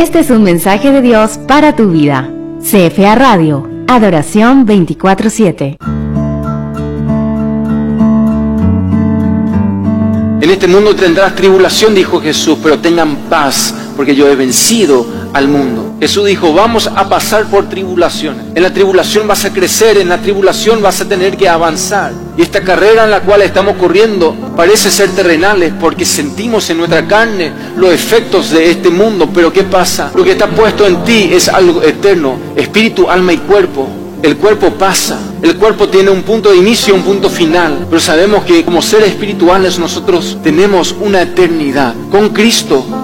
Este es un mensaje de Dios para tu vida. CFA Radio, adoración 24/7. En este mundo tendrás tribulación, dijo Jesús, pero tengan paz, porque yo he vencido al mundo. Jesús dijo, vamos a pasar por tribulaciones. En la tribulación vas a crecer, en la tribulación vas a tener que avanzar. Y esta carrera en la cual estamos corriendo parece ser terrenales porque sentimos en nuestra carne los efectos de este mundo. Pero ¿qué pasa? Lo que está puesto en ti es algo eterno, espíritu, alma y cuerpo. El cuerpo pasa, el cuerpo tiene un punto de inicio, un punto final, pero sabemos que como seres espirituales nosotros tenemos una eternidad con Cristo.